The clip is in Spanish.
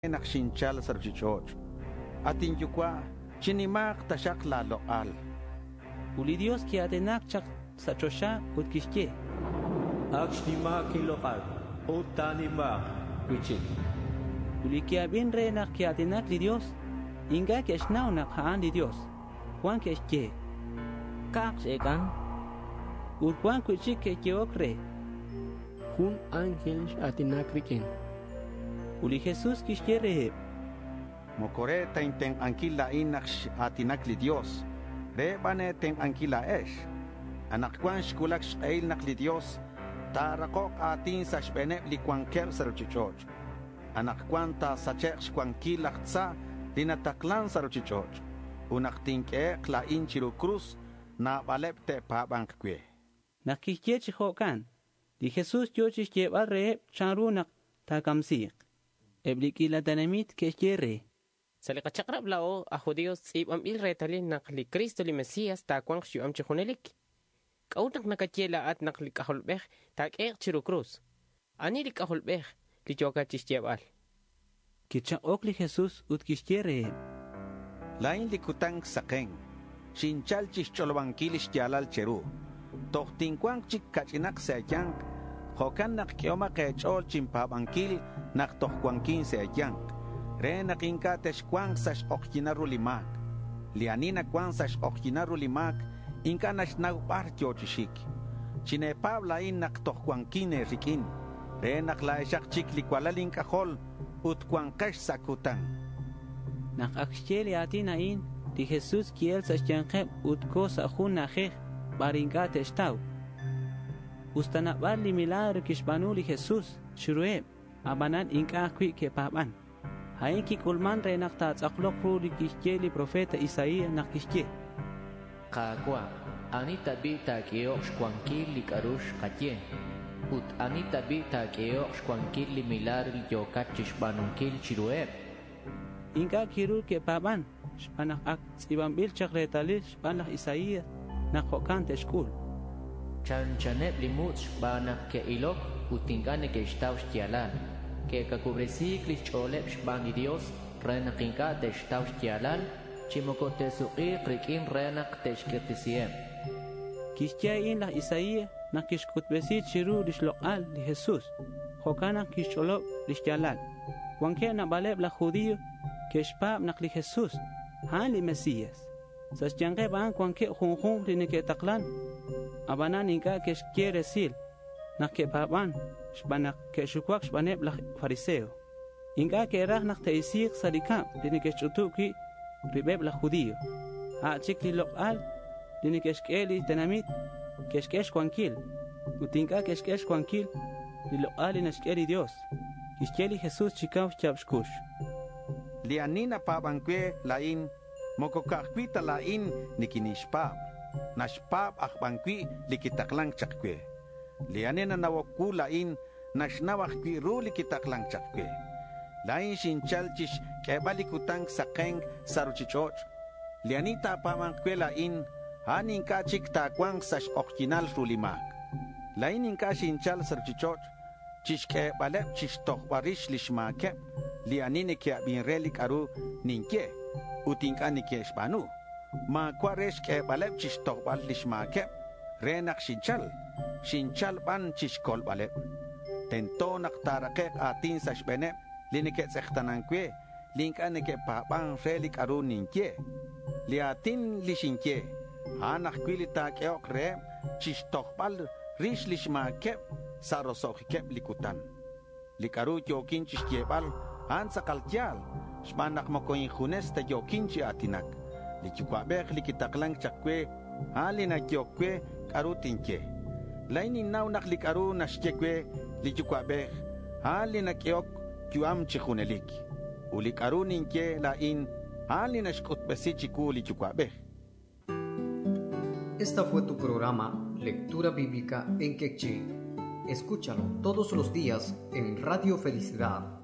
Nakshinchal sarchichoch. Atin yukwa chinimak tashak la loal. Uli Dios ki atenak chak sachosha utkishke. Akshnimak ilokal. Utanimak kuchik. Uli ki abin re nak ki atenak li Dios. Inga ki ashnau nak haan li Dios. Juan ki ashke. Kak sekan. Urjuan kuchik ke kiokre. Jun ángel atenak riken. Uli Jesús kishke reheb. Mokore ten ankila inaksh atinak li Dios. Rebane ten ankila esh. Anakwan shkulak shqail nak li Dios. Tarakok atin sa shbeneb li kwanker sarchichoch. Anakwan ta sachek shkwankilak tsa linataklan sarchichoch. Unaktinkek la inchiru cruz na balepte pabankwe. Nakishke chihokan. Di Jesús yochish llevar reheb charunak takamsik. Eblikila danamit keshkere. Salikachaqrab lao a judíos tsibam il retalin nakli Cristo li Mesías ta kwang shuam chihunelik. Kaunak nakachela at nakli kahulbeh tak chiru cruz. Ani li kahulbeh li choka chishtiyabal. Kichak okli Jesús ut kishkere. Lain likutang sakeng. Shinchal chischolwankilish yalal cheru. Tohtinkwang chik kachinak sayang. Hokan nak kioma kechol chimpabankil nak tohkwankin sayang. Re nakinka teshkwang sash okjinaru limak. Lianina kwang sash okjinaru limak. Inka nashnau partyo chishik. Chine pabla in nak tohkwankine rikin. Re naklaeshak chik likwalalin kahol. Utkwankash sakutang. Nak aksheli atina in. Di Jesús kiel sash yankeb utko sa jun najej. Barinka teshtau. Ustanabal li milagro kishbanu li Jesús. Shurueb. Abanan inka akwi ke paban. Hain ki kulman re nakta tsaklok ru li kishke li profeta Isaías nakishke. Kakwa, anita bita keo shkwankil li karush katyen. Ut anita bita keo shkwankil li milagro li yokat chishbanunkil chirueb. Inka kirul ke paban. Shpanak ak tsibambil chakretalil shpanak Isaías nakhokan teshkul. Chanchaneb li mut shbanak ke ilok utingane ke shtaw shtialan. Que kakubresikli cholep shbani Dios rena kinka teshtaw shtialal chimoko tesuqi krikin rena teshkirtisiem. Kishtia in la Isaías na kishkutbesit shiru lishloqal li Jesús. Hokana kishcholop lishtialal. Wanke na baleb la judío keshpab nak li Jesús. Han li Mesías. Sashyange ban wanke junjun li neketaklan. Abanan inka keshkiere sil. Nak kepaban. Shbanak ke shukwak shbaneb la fariseo. Inga ke rah nak teisik sadikam dini ke chutuki ribeb la judío. Ha chikli lokal dini ke shkeli tenamit ke shkesh kwankil. Utinga ke shkesh kwankil li lokal ina shkeli Dios. Kishkeli Jesús chikaw chabshkush. Lianina pabankwe lain mokokakwita lain nikinishpab. Nashpab akbankwi likitaklang chakwe. Lianena nawaku lain nashnawak kwi ruli kitaklang chakwe. Lain shinchalchish kebalikutang sakeng saruchichoch. Lianita pamankwe lain hanin kachik takwang sash okjinal rulimak. Lain inka shinchal saruchichoch chish kebalep chish tohwarish lishmakep. Lianine kia binrelik aru ninke utinka nike shbanu. Ma kwaresh kebalep chish tohwal lishmakep. Renak Shinchal ban chishkol balep. Tento naktarakek atin sa shbenep. Linike tsektanankwe. Linkanike papan relik aru ninkye. Liatin lishinkye. Hanak kwilita keok re. Chishtokbal rish lishmakep. Sarosokikep likutan. Likaru yokin chiskyebal. Han sa kaltyal. Shmanak mokoyin junes ta yokin chi atinak. Likyukwabek likitaklang chakwe. Halinak yokwe karu tinkye. Lainin naw naklikaru nashkekwe likyukwabeh hali nakyok kyuam chihunelik. Ulikaru ninke lain hali nashkutbesi chiku likyukwabeh. Esta fue tu programa Lectura Bíblica en Quechí. Escúchalo todos los días en Radio Felicidad